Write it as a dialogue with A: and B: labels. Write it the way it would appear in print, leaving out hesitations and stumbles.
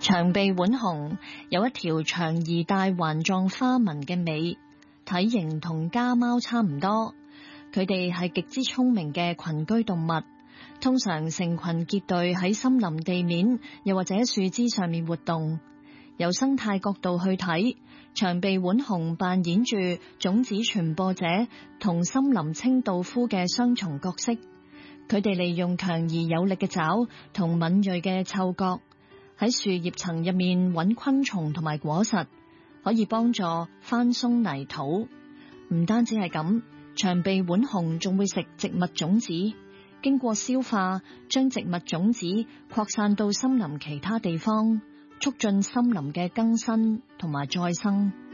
A: 長臂浣熊有一條長而帶環狀花紋嘅尾，體型同家貓差唔多。佢哋係極之聰明嘅群居動物，通常成群結隊喺森林地面又或者樹枝上面活動。由生態角度去睇，長臂浣熊扮演住種子傳播者同森林清道夫嘅雙重角色。佢哋利用強而有力嘅爪同敏銳嘅嗅覺，喺樹葉層入面揾昆蟲同埋果實，可以幫助翻鬆泥土。唔單止係咁，長臂浣熊仲會食植物種子，經過消化，將植物種子擴散到森林其他地方，促進森林嘅更新同埋再生。